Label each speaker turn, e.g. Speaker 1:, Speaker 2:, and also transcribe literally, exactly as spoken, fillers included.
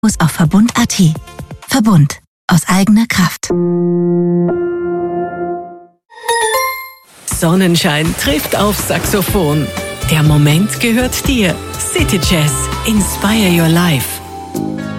Speaker 1: auf Verbund Punkt a t. Verbund. Aus eigener Kraft.
Speaker 2: Sonnenschein trifft auf Saxophon. Der Moment gehört dir. City Jazz. Inspire your life.